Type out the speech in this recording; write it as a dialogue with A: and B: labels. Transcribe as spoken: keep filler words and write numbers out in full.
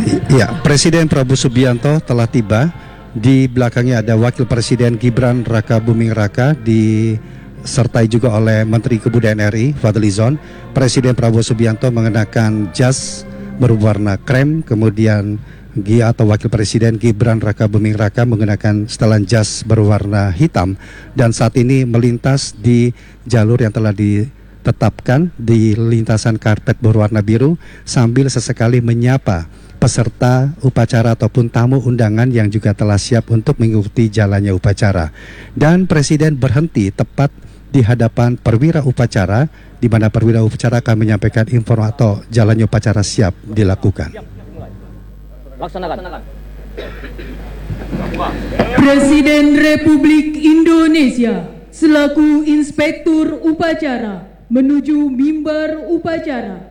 A: Ya, Presiden Prabowo Subianto telah tiba. Di belakangnya ada Wakil Presiden Gibran Raka Buming Raka, disertai juga oleh Menteri Kebudayaan R I Fadlizon. Presiden Prabowo Subianto mengenakan jas berwarna krem, kemudian G I A atau Wakil Presiden Gibran Raka Buming Raka mengenakan setelan jas berwarna hitam, dan saat ini melintas di jalur yang telah ditetapkan di lintasan karpet berwarna biru sambil sesekali menyapa peserta upacara ataupun tamu undangan yang juga telah siap untuk mengikuti jalannya upacara. Dan Presiden berhenti tepat di hadapan perwira upacara, di mana perwira upacara akan menyampaikan informasi atau jalannya upacara siap dilakukan.
B: Laksanakan.
C: Presiden Republik Indonesia selaku Inspektur Upacara menuju mimbar upacara.